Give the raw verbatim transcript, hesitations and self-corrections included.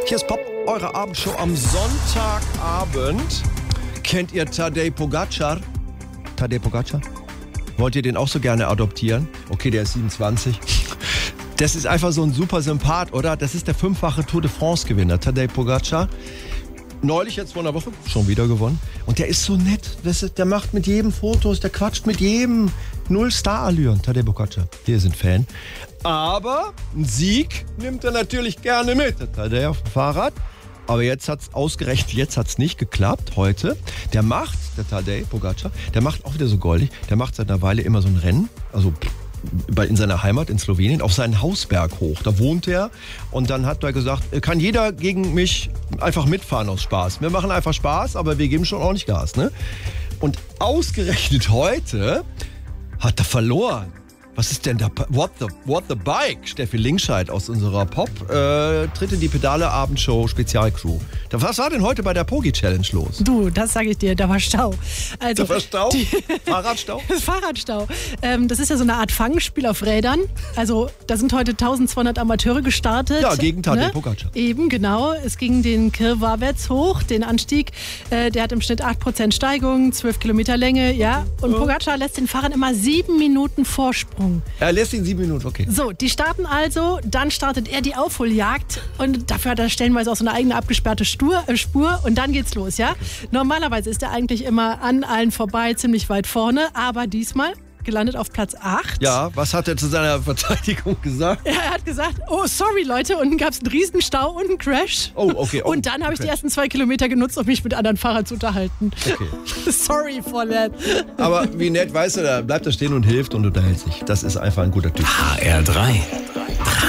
Hier ist Pop, eure Abendshow am Sonntagabend. Kennt ihr Tadej Pogačar? Tadej Pogačar? Wollt ihr den auch so gerne adoptieren? Okay, der ist siebenundzwanzig. Das ist einfach so ein super Sympath, oder? Das ist der fünffache Tour de France-Gewinner, Tadej Pogačar. Neulich jetzt vor einer Woche schon wieder gewonnen. Und der ist so nett. Das ist, der macht mit jedem Fotos, der quatscht mit jedem. Null Star-Allüren, Tadej Pogačar. Wir sind Fan. Aber einen Sieg nimmt er natürlich gerne mit. Der Tadej auf dem Fahrrad. Aber jetzt hat's ausgerechnet, jetzt hat's nicht geklappt. Heute, der macht, der Tadej Pogačar, der macht auch wieder so goldig. Der macht seit einer Weile immer so ein Rennen. Also in seiner Heimat in Slowenien, auf seinen Hausberg hoch. Da wohnt er und dann hat er gesagt, kann jeder gegen mich einfach mitfahren aus Spaß. Wir machen einfach Spaß, aber wir geben schon ordentlich Gas. Ne? Und ausgerechnet heute hat er verloren. Was ist denn da? What the, what the Bike? Steffi Linkscheid aus unserer Pop äh, tritt in die Pedale-Abendshow Spezialcrew. Was war denn heute bei der Pogi-Challenge los? Du, das sage ich dir, da war Stau. Also, da war Stau? Die, Fahrradstau? Das Fahrradstau. Ähm, das ist ja so eine Art Fangspiel auf Rädern. Also da sind heute eintausendzweihundert Amateure gestartet. Ja, gegen Tadej ne? Pogačar. Eben, genau. Es ging den Kirwawetz hoch, den Anstieg. Äh, der hat im Schnitt acht Prozent Steigung, zwölf Kilometer Länge. Ja. Und ja. Pogačar lässt den Fahrern immer sieben Minuten Vorsprung. Er lässt ihn sieben Minuten, okay. So, die starten also, dann startet er die Aufholjagd und dafür hat er stellenweise auch so eine eigene abgesperrte Stur, äh, Spur und dann geht's los, ja? Okay. Normalerweise ist er eigentlich immer an allen vorbei, ziemlich weit vorne, aber diesmal gelandet auf Platz acht. Ja, was hat er zu seiner Verteidigung gesagt? Er hat gesagt, oh sorry Leute, unten gab es einen Riesenstau und einen Crash. Oh, okay. Oh, und dann habe ich die ersten zwei Kilometer genutzt, um mich mit anderen Fahrern zu unterhalten. Okay. Sorry for that. Aber wie nett, weißt du, da bleibt er stehen und hilft und unterhält sich. Das ist einfach ein guter Typ. H R drei